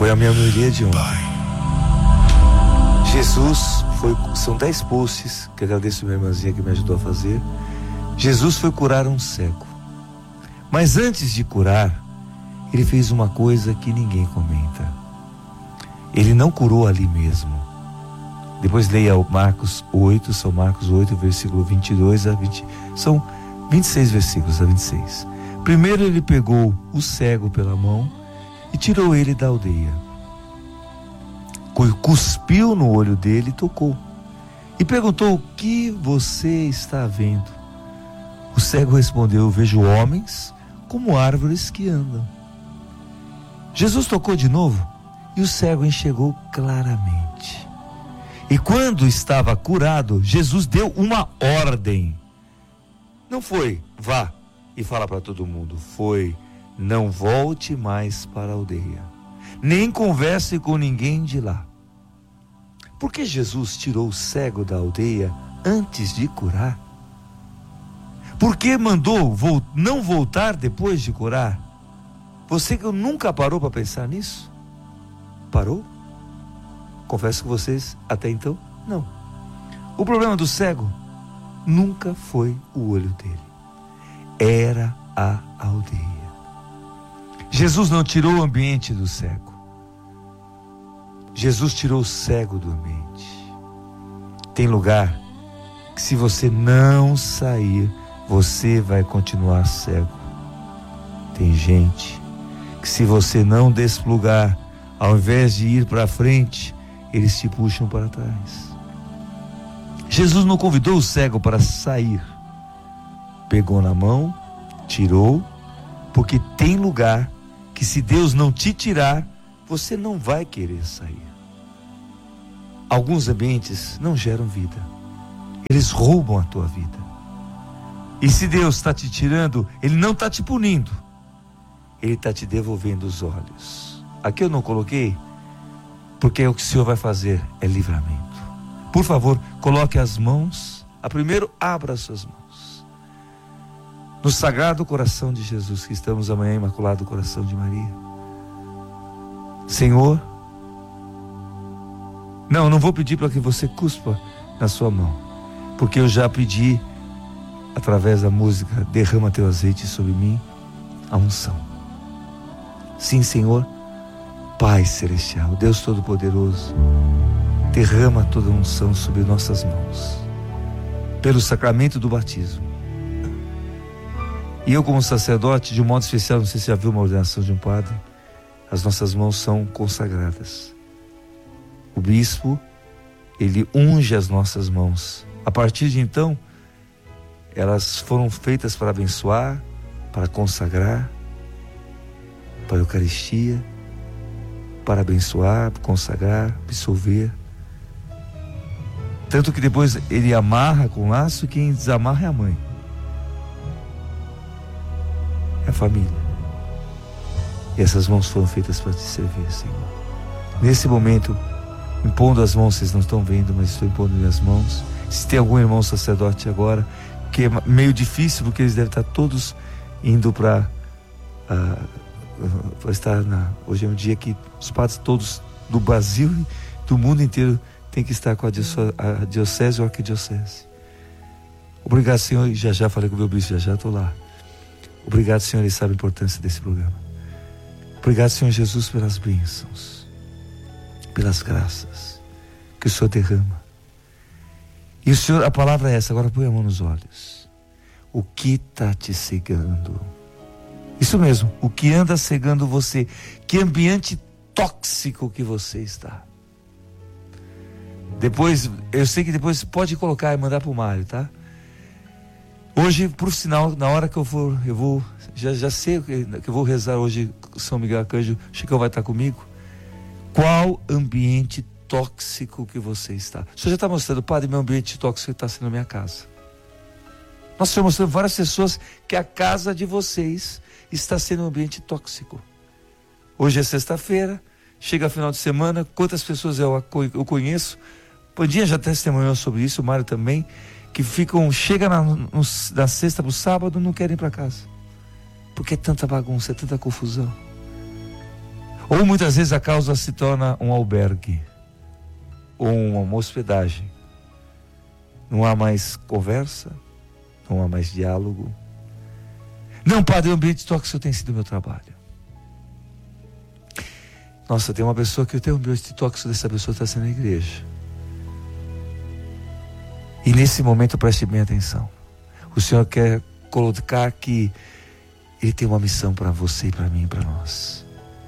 Foi a minha homilia de ontem. Jesus foi, são 10 posts que agradeço a minha irmãzinha que me ajudou a fazer. Jesus foi curar um cego. Mas antes de curar, ele fez uma coisa que ninguém comenta. Ele não curou ali mesmo. Depois leia o Marcos 8, São Marcos 8, versículo 22 a 20. São 26 versículos a 26. Primeiro ele pegou o cego pela mão e tirou ele da aldeia. Cuspiu no olho dele e tocou. E perguntou: o que você está vendo? O cego respondeu: vejo homens como árvores que andam. Jesus tocou de novo e o cego enxergou claramente. E quando estava curado, Jesus deu uma ordem. Não foi, vá e fala para todo mundo. Foi, não volte mais para a aldeia, nem converse com ninguém de lá. Por que Jesus tirou o cego da aldeia antes de curar? Por que mandou não voltar depois de curar? Você que nunca parou para pensar nisso? Parou? Confesso com vocês, até então, não. O problema do cego nunca foi o olho dele. Era a aldeia. Jesus não tirou o ambiente do cego. Jesus tirou o cego do ambiente. Tem lugar que, se você não sair, você vai continuar cego. Tem gente que, se você não desplugar, ao invés de ir para frente, eles te puxam para trás. Jesus não convidou o cego para sair. Pegou na mão, tirou, porque tem lugar que, se Deus não te tirar, você não vai querer sair. Alguns ambientes não geram vida. Eles roubam a tua vida. E se Deus está te tirando, Ele não está te punindo. Ele está te devolvendo os olhos. Aqui eu não coloquei, porque o que o Senhor vai fazer é livramento. Por favor, coloque as mãos. Primeiro, abra as suas mãos no Sagrado Coração de Jesus, que estamos amanhã, Imaculado Coração de Maria. Senhor, não vou pedir para que você cuspa na sua mão, porque eu já pedi, através da música, derrama teu azeite sobre mim, a unção. Sim, Senhor, Pai Celestial, Deus Todo-Poderoso, derrama toda a unção sobre nossas mãos, pelo sacramento do batismo. E eu, como sacerdote, de um modo especial, não sei se já viu uma ordenação de um padre, as nossas mãos são consagradas. O bispo, ele unge as nossas mãos. A partir de então, elas foram feitas para abençoar, para consagrar, para a Eucaristia, para abençoar, consagrar, absolver. Tanto que depois ele amarra com laço, e quem desamarra é a mãe. É a família. E essas mãos foram feitas para te servir, Senhor. Nesse momento, impondo as mãos, vocês não estão vendo, mas estou impondo minhas mãos. Se tem algum irmão sacerdote agora, que é meio difícil, porque eles devem estar todos indo para estar hoje é um dia que os padres todos do Brasil e do mundo inteiro têm que estar com a diocese ou arquidiocese. Obrigado, Senhor. Já falei com o meu bispo, já estou lá. Obrigado, Senhor, ele sabe a importância desse programa. Obrigado, Senhor Jesus, pelas bênçãos, pelas graças que o Senhor derrama. E o Senhor, a palavra é essa, agora põe a mão nos olhos. O que está te cegando? Isso mesmo, o que anda cegando você? Que ambiente tóxico que você está? Depois, eu sei que depois pode colocar e mandar para o Mário, tá? Hoje, por sinal, na hora que eu vou já sei que eu vou rezar hoje São Miguel Arcanjo, o Chicão vai estar comigo. Qual ambiente tóxico que você está? O senhor já está mostrando, padre, meu ambiente tóxico está sendo a minha casa. Nós estamos mostrando várias pessoas que a casa de vocês está sendo um ambiente tóxico. Hoje é sexta-feira, chega final de semana, quantas pessoas eu conheço, Pandinha já testemunhou sobre isso, o Mário também, que chega na sexta para o sábado, não querem ir para casa, porque é tanta bagunça, é tanta confusão. Ou muitas vezes a causa se torna um albergue ou uma hospedagem. Não há mais conversa, não há mais diálogo. Não, padre, o ambiente tóxico tem sido o meu trabalho. Nossa, tem uma pessoa que tem um ambiente tóxico dessa pessoa está sendo a igreja. E nesse momento preste bem atenção. O Senhor quer colocar que Ele tem uma missão para você e para mim e para nós.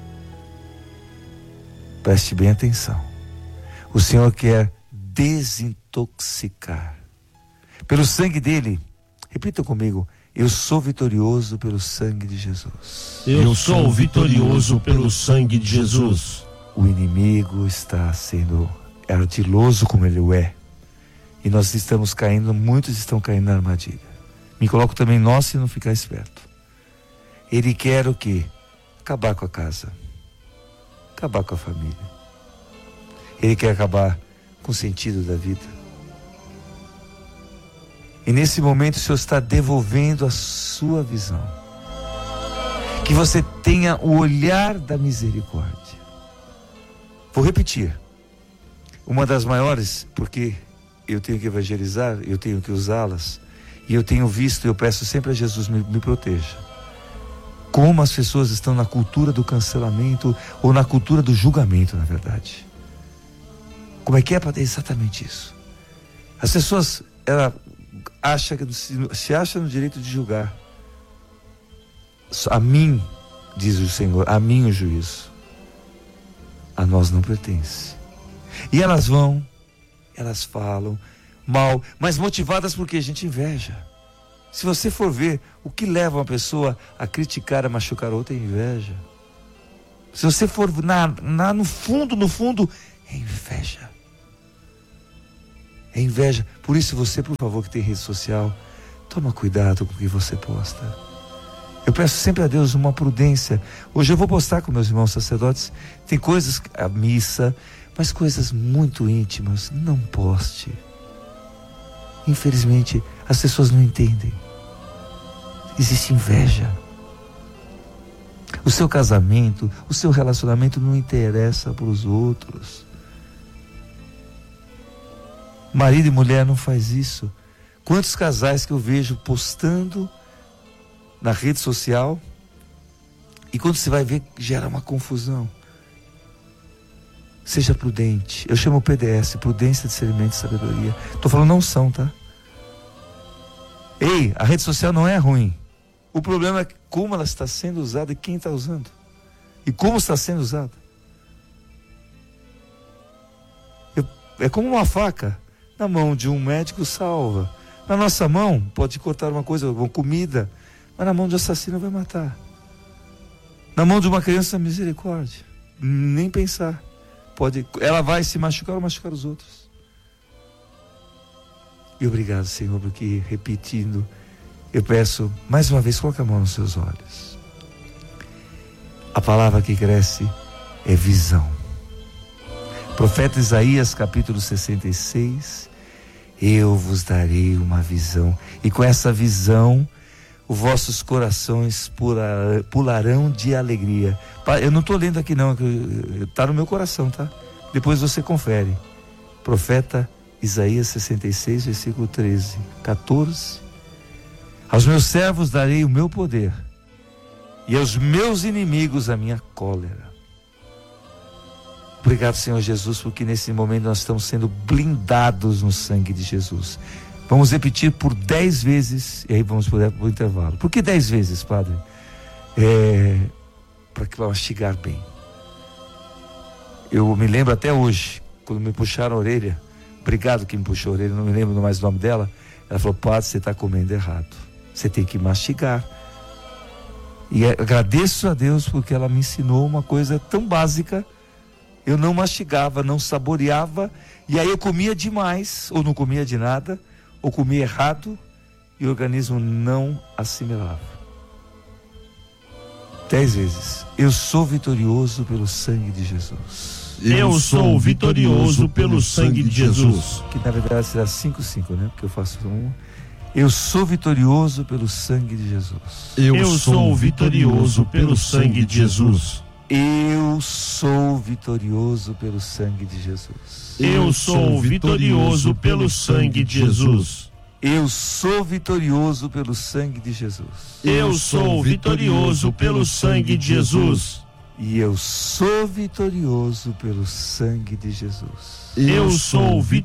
Preste bem atenção. O Senhor quer desintoxicar. Pelo sangue dele, repita comigo, eu sou vitorioso pelo sangue de Jesus. Eu sou vitorioso pelo sangue de Jesus. O inimigo está sendo ardiloso como ele o é. E nós estamos caindo, muitos estão caindo na armadilha. Me coloco também nós se não ficar esperto. Ele quer o quê? Acabar com a casa. Acabar com a família. Ele quer acabar com o sentido da vida. E nesse momento o Senhor está devolvendo a sua visão. Que você tenha o olhar da misericórdia. Vou repetir. Uma das maiores, porque eu tenho que evangelizar, eu tenho que usá-las. E eu tenho visto, eu peço sempre a Jesus, me proteja. Como as pessoas estão na cultura do cancelamento, ou na cultura do julgamento, na verdade. Como é que é para ter exatamente isso? As pessoas, ela acha que se acha no direito de julgar. A mim, diz o Senhor, a mim o juízo. A nós não pertence. E elas vão, elas falam mal, mas motivadas porque a gente inveja. Se você for ver o que leva uma pessoa a criticar, a machucar outra, é inveja. Se você for no fundo, é inveja. É inveja. Por isso você, por favor, que tem rede social, toma cuidado com o que você posta. Eu peço sempre a Deus uma prudência. Hoje eu vou postar com meus irmãos sacerdotes. Tem coisas, a missa, mas coisas muito íntimas. Não poste. Infelizmente, as pessoas não entendem. Existe inveja. O seu casamento, o seu relacionamento não interessa para os outros. Marido e mulher não faz isso. Quantos casais que eu vejo postando na rede social e quando você vai ver, gera uma confusão. Seja prudente. Eu chamo PDS, prudência, discernimento e sabedoria. Estou falando não são, tá? Ei, a rede social não é ruim. O problema é como ela está sendo usada e quem está usando. E como está sendo usada. É como uma faca. Na mão de um médico salva. Na nossa mão pode cortar uma coisa, uma comida. Mas na mão de um assassino vai matar. Na mão de uma criança, misericórdia. Nem pensar. Ela vai se machucar ou machucar os outros. E obrigado, Senhor, porque repetindo, eu peço, mais uma vez, coloque a mão nos seus olhos. A palavra que cresce é visão. Profeta Isaías, capítulo 66, eu vos darei uma visão, e com essa visão, os vossos corações pularão de alegria. Eu não estou lendo aqui não, está no meu coração, tá? Depois você confere. Profeta Isaías 66, versículo 13, 14. Aos meus servos darei o meu poder, e aos meus inimigos a minha cólera. Obrigado, Senhor Jesus, porque nesse momento nós estamos sendo blindados no sangue de Jesus. Vamos repetir por 10 vezes, e aí vamos para o intervalo. Por que 10 vezes, Padre? Para que mastigar bem. Eu me lembro até hoje, quando me puxaram a orelha, obrigado que me puxou a orelha, não me lembro mais o nome dela. Ela falou, Padre, você está comendo errado. Você tem que mastigar. E agradeço a Deus porque ela me ensinou uma coisa tão básica. Eu não mastigava, não saboreava, e aí eu comia demais, ou não comia de nada, ou comia errado, e o organismo não assimilava. 10 vezes. Eu sou vitorioso pelo sangue de Jesus. Eu sou vitorioso pelo sangue de Jesus. Que na verdade será 5-5, né? Porque eu faço Eu sou vitorioso pelo sangue de Jesus. Eu sou vitorioso pelo sangue de Jesus. Eu sou vitorioso pelo sangue de Jesus. Eu sou vitorioso pelo sangue de Jesus. Eu sou vitorioso pelo sangue de Jesus. Eu sou vitorioso pelo sangue de Jesus. E eu sou vitorioso pelo sangue de Jesus. Eu sou vitorioso